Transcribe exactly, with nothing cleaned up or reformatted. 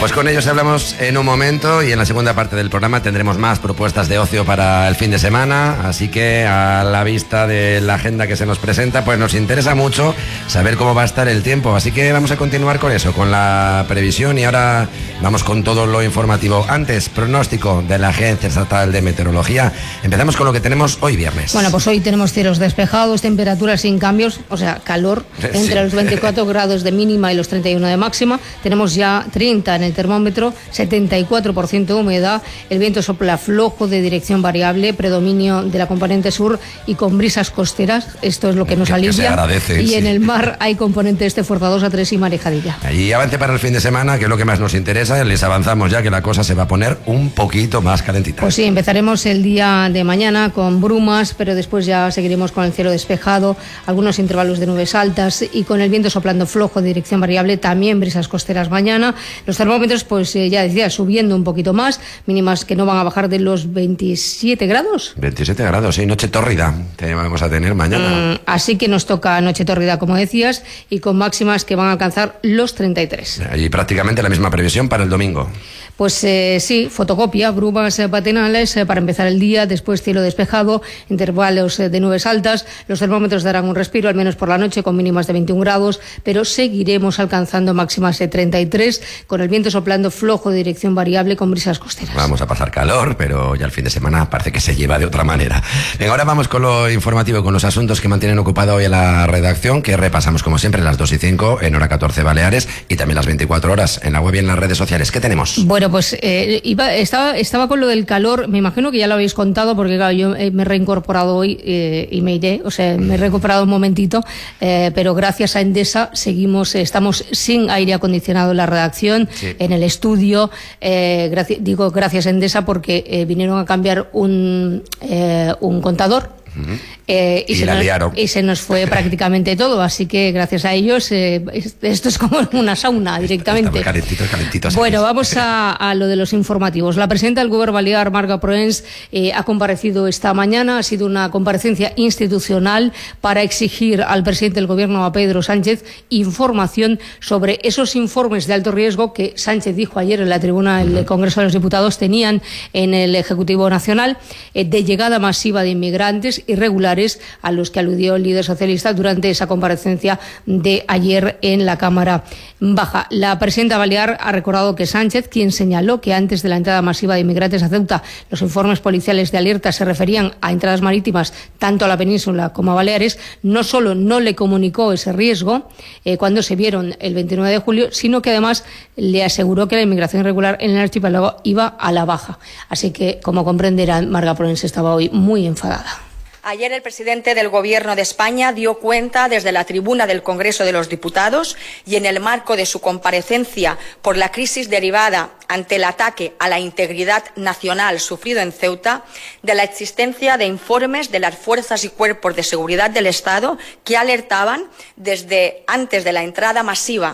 Pues con ellos hablamos en un momento y en la segunda parte del programa tendremos más propuestas de ocio para el fin de semana, así que a la vista de la agenda que se nos presenta, pues nos interesa mucho saber cómo va a estar el tiempo, así que vamos a continuar con eso, con la previsión, y ahora vamos con todo lo informativo. Antes, pronóstico de la Agencia Estatal de Meteorología. Empezamos con lo que tenemos hoy viernes. Bueno, pues hoy tenemos cielos despejados, temperaturas sin cambios, o sea, calor, entre Sí. los veinticuatro grados de mínima y los treinta y uno de máxima. Tenemos ya treinta en el termómetro, setenta y cuatro por ciento de humedad, el viento sopla flojo de dirección variable, predominio de la componente sur y con brisas costeras, esto es lo que nos Que- que alivia. se agradece, y sí. en el mar hay componente este fuerza dos a tres y marejadilla. Y avance para el fin de semana, que es lo que más nos interesa. Les avanzamos ya que la cosa se va a poner un poquito más calentita. Pues sí, empezaremos el día de mañana con brumas, pero después ya seguiremos con el cielo despejado, algunos intervalos de nubes altas y con el viento soplando flojo de dirección variable, también brisas costeras mañana. Los termómetros, pues eh, ya decía, subiendo un poquito más, mínimas que no van a bajar de los veintisiete grados. veintisiete grados, sí, noche tórrida que vamos a tener mañana. Mm, así que nos toca noche tórrida, como decías, y con máximas que van a alcanzar los treinta y tres. Y prácticamente la misma previsión para el domingo. Pues eh, sí, fotocopia, brumas eh, patinales eh, para empezar el día, después cielo despejado, intervalos eh, de nubes altas, los termómetros darán un respiro, al menos por la noche, con mínimas de veintiún grados, pero seguiremos alcanzando máximas de treinta y tres, con el viento soplando flojo de dirección variable con brisas costeras. Vamos a pasar calor, pero ya el fin de semana parece que se lleva de otra manera. Venga, ahora vamos con lo informativo, con los asuntos que mantienen ocupada hoy a la redacción, que repasamos como siempre las dos y cinco en hora catorce Baleares y también las veinticuatro horas en la web y en las redes sociales. ¿Qué tenemos? Bueno, pues eh, iba, estaba, estaba con lo del calor, me imagino que ya lo habéis contado, porque claro, yo eh, me he reincorporado hoy eh, y me iré, o sea, me he recuperado un momentito, eh, pero gracias a Endesa seguimos, eh, estamos sin aire acondicionado en la redacción, Sí. en el estudio, eh, graci- digo gracias a Endesa porque eh, vinieron a cambiar un, eh, un contador. Eh, y, Y se la nos, liaron. y se nos fue prácticamente todo, así que gracias a ellos eh, es- esto es como una sauna directamente. Está muy calentito, calentito. así Bueno, que- vamos a, a lo de los informativos. La presidenta del Govern Balear, Marga Proens, eh, ha comparecido esta mañana. Ha sido una comparecencia institucional para exigir al presidente del Gobierno, a Pedro Sánchez, información sobre esos informes de alto riesgo que Sánchez dijo ayer en la tribuna del Congreso de los Diputados tenían en el Ejecutivo Nacional, eh, de llegada masiva de inmigrantes irregulares a los que aludió el líder socialista durante esa comparecencia de ayer en la Cámara Baja. La presidenta balear ha recordado que Sánchez, quien señaló que antes de la entrada masiva de inmigrantes a Ceuta, los informes policiales de alerta se referían a entradas marítimas tanto a la península como a Baleares, no solo no le comunicó ese riesgo eh, cuando se vieron el veintinueve de julio, sino que además le aseguró que la inmigración irregular en el archipiélago iba a la baja. Así que, como comprenderán, Marga Proens estaba hoy muy enfadada. Ayer el presidente del Gobierno de España dio cuenta desde la tribuna del Congreso de los Diputados y en el marco de su comparecencia por la crisis derivada ante el ataque a la integridad nacional sufrido en Ceuta, de la existencia de informes de las fuerzas y cuerpos de seguridad del Estado que alertaban desde antes de la entrada masiva